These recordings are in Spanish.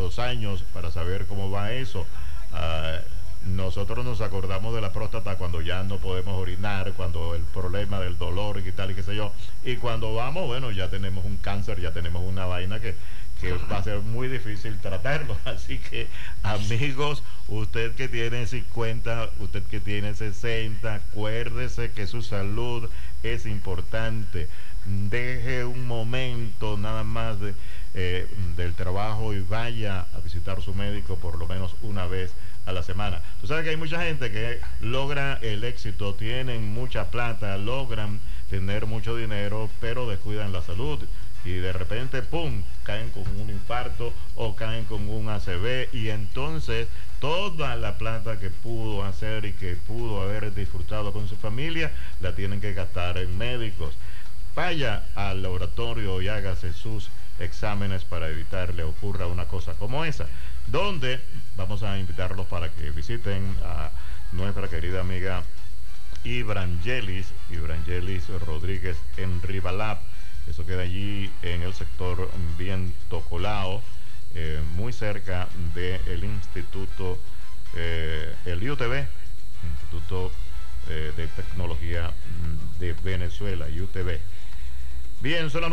2 años para saber cómo va eso. Nosotros nos acordamos de la próstata cuando ya no podemos orinar, cuando el problema del dolor y tal y qué sé yo. Y cuando vamos, bueno, ya tenemos un cáncer, ya tenemos una vaina que va a ser muy difícil tratarlo. Así que, amigos, usted que tiene 50, usted que tiene 60, acuérdese que su salud es importante. Deje un momento nada más del trabajo y vaya a visitar su médico por lo menos una vez a la semana. Tú sabes que hay mucha gente que logra el éxito, tienen mucha plata, logran tener mucho dinero, pero descuidan la salud y de repente, ¡pum!, caen con un infarto o caen con un ACV y entonces toda la plata que pudo hacer y que pudo haber disfrutado con su familia la tienen que gastar en médicos. Vaya al laboratorio y hágase sus exámenes para evitar le ocurra una cosa como esa, donde vamos a invitarlos para que visiten a nuestra querida amiga Ibrangelis Rodríguez en Rivalab. Eso queda allí en el sector Viento Colao, muy cerca del Instituto, el IUTV, Instituto de Tecnología de Venezuela, IUTV. Bien, son las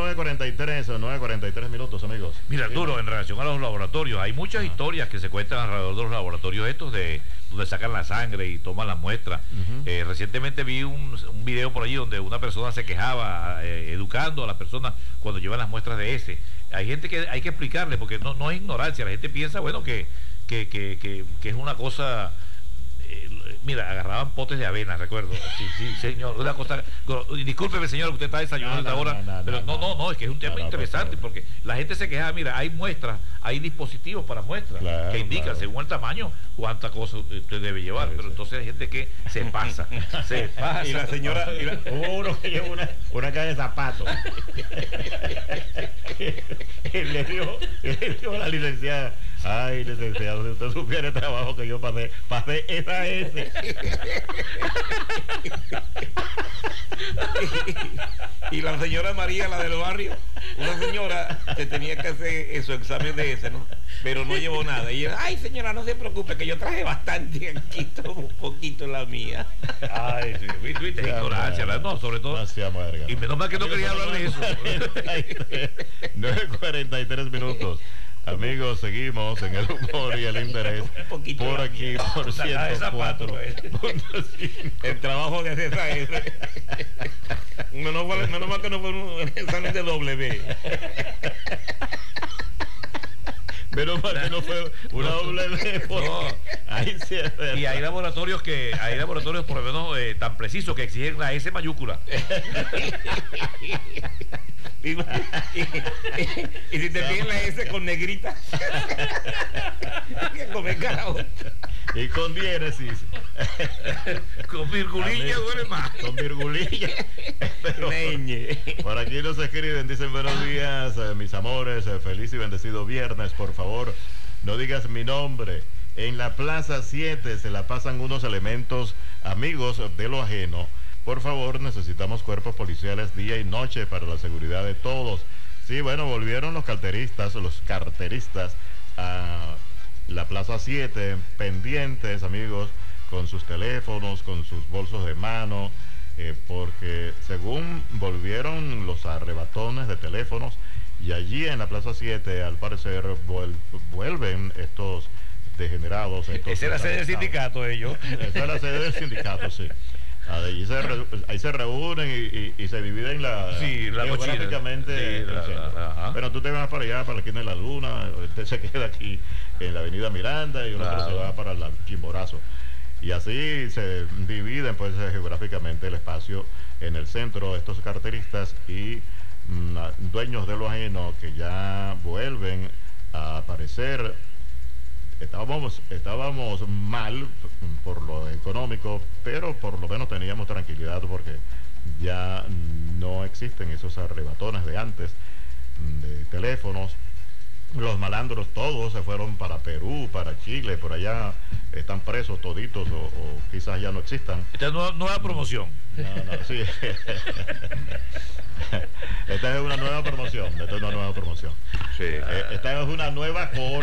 9:43 minutos, amigos. Mira, Arturo, en relación a los laboratorios, hay muchas historias que se cuentan alrededor de los laboratorios estos de donde sacan la sangre y toman la muestra. Recientemente vi un video por allí donde una persona se quejaba educando a las personas cuando llevan las muestras de ese. Hay gente que hay que explicarle porque no es ignorancia, la gente piensa, bueno, que es una cosa... mira, agarraban potes de avena, recuerdo. Sí, señor, una cosa. Discúlpeme, señor, que usted está desayunando ahora, pero no, es que es un tema interesante porque la gente se queja, mira, hay muestras, hay dispositivos para muestras que indican según el tamaño cuánta cosa usted debe llevar, pero entonces hay gente que se pasa. Y la señora, hubo uno que llevó una caja de zapatos. le dijo a la licenciada: ay, licenciado, si usted supiera el trabajo que yo pasé esa S. Y la señora María, la del barrio, una señora que tenía que hacer su examen de ese, ¿no? Pero no llevó nada. Y ella, ay, señora, no se preocupe, que yo traje bastante aquí, un poquito la mía. Ay, sí, viste, ignorancia, no, sobre todo. Y menos mal que no quería hablar de eso. 9:43 minutos. Amigos, seguimos en el humor y el interés por aquí, por 104.5. El trabajo de hacer esa S. Menos mal que no fue un examen de W. Menos mal que no fue una W. Ahí sí es verdad. Y hay laboratorios por lo menos tan precisos que exigen la S mayúscula. Y si te piden la S con negrita, hay que comer carajo. Y con diéresis. Con virgulilla duele más. Con virgulilla. Por aquí nos escriben, dicen: buenos días, mis amores, feliz y bendecido viernes. Por favor, no digas mi nombre. En la Plaza 7 se la pasan unos elementos amigos de lo ajeno. Por favor, necesitamos cuerpos policiales día y noche para la seguridad de todos. Sí, bueno, volvieron los carteristas a la Plaza 7, pendientes, amigos, con sus teléfonos, con sus bolsos de mano, porque según volvieron los arrebatones de teléfonos, y allí en la Plaza 7, al parecer, vuelven estos degenerados. Esa es la sede del sindicato, ellos. Esa es la sede del sindicato, sí. Ahí se reúnen y se dividen geográficamente. Pero tú te vas para allá, para la esquina de la Luna, usted se queda aquí en la avenida Miranda y otro se va para el Chimborazo. Y así se dividen pues geográficamente el espacio en el centro, estos carteristas y dueños de lo ajeno que ya vuelven a aparecer. Estábamos mal por lo económico, pero por lo menos teníamos tranquilidad porque ya no existen esos arrebatones de antes de teléfonos. Los malandros todos se fueron para Perú, para Chile, por allá están presos toditos o quizás ya no existan. Esta es nueva promoción. Sí. Esta es una nueva promoción. Sí. Esta es una nueva